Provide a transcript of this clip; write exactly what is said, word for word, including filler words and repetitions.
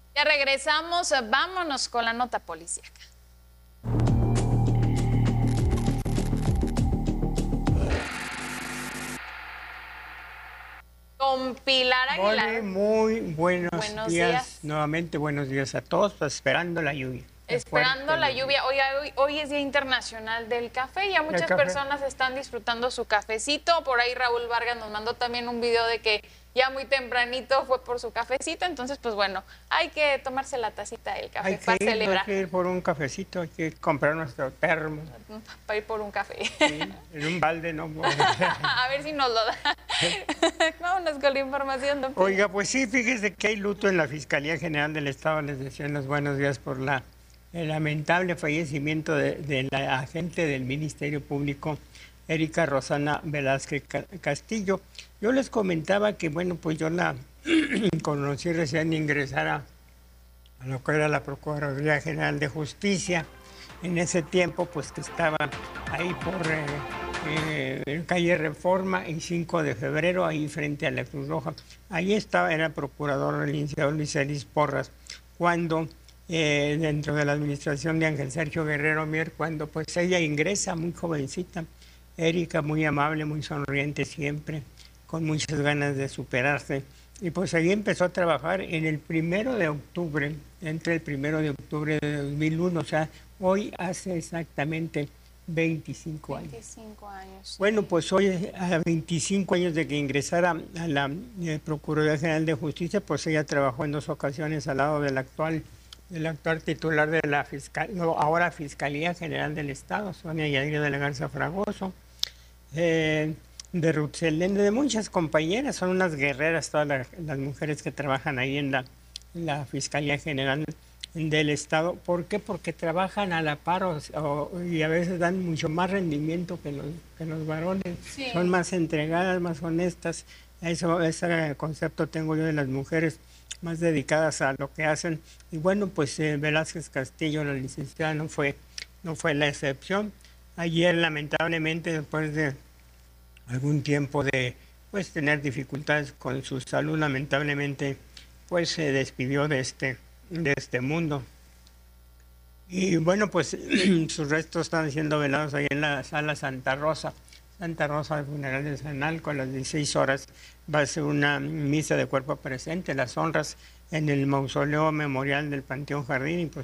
Ya regresamos, vámonos con la nota policíaca. Con Pilar Aguilar. Muy, muy buenos, buenos días. días. Nuevamente buenos días a todos, pues, esperando la lluvia. Esperando la lluvia. Hoy, hoy, hoy es Día Internacional del Café y ya muchas personas están disfrutando su cafecito. Por ahí Raúl Vargas nos mandó también un video de que ya muy tempranito fue por su cafecito. Entonces, pues bueno, hay que tomarse la tacita del café hay para que ir, celebrar. Hay que ir por un cafecito, hay que comprar nuestro termo. Para ir por un café. Sí, en un balde, ¿no? A ver si nos lo da. Vámonos con la información, don Pino. Oiga, pues sí, fíjese que hay luto en la Fiscalía General del Estado. Les decía en los buenos días por la... el lamentable fallecimiento de, de la agente del Ministerio Público, Erika Rosana Velázquez Castillo. Yo les comentaba que, bueno, pues yo la conocí recién ingresar a, a lo que era la Procuraduría General de Justicia. En ese tiempo, pues que estaba ahí por eh, eh, en calle Reforma y cinco de febrero, ahí frente a la Cruz Roja. Ahí estaba, era procurador el licenciado Luis Elis Porras, cuando... Eh, dentro de la administración de Ángel Sergio Guerrero Mier, cuando pues ella ingresa muy jovencita, Erika muy amable, muy sonriente siempre, con muchas ganas de superarse, y pues ahí empezó a trabajar en el primero de octubre, entre el primero de octubre de dos mil uno, o sea, hoy hace exactamente veinticinco años. veinticinco años. Sí. Bueno, pues hoy a veinticinco años de que ingresara a la eh, Procuraduría General de Justicia, pues ella trabajó en dos ocasiones al lado del actual el actual titular de la fiscal, no, ahora Fiscalía General del Estado, Sonia Yadira de la Garza Fragoso, eh, de Ruth Selene, de muchas compañeras, son unas guerreras todas la, las mujeres que trabajan ahí en la, en la Fiscalía General del Estado. ¿Por qué? Porque trabajan a la par o, o, y a veces dan mucho más rendimiento que los, que los varones, sí. Son más entregadas, más honestas. Eso, ese concepto tengo yo de las mujeres más dedicadas a lo que hacen. Y bueno, pues eh, Velázquez Castillo, la licenciada, no fue, no fue la excepción. Ayer, lamentablemente, después de algún tiempo de pues tener dificultades con su salud, lamentablemente, pues se despidió de este, de este mundo. Y bueno, pues sus restos están siendo velados ahí en la sala Santa Rosa. Santa Rosa de Funeral de Sanalco, a las dieciséis horas va a ser una misa de cuerpo presente, las honras en el mausoleo memorial del Panteón Jardín, y pues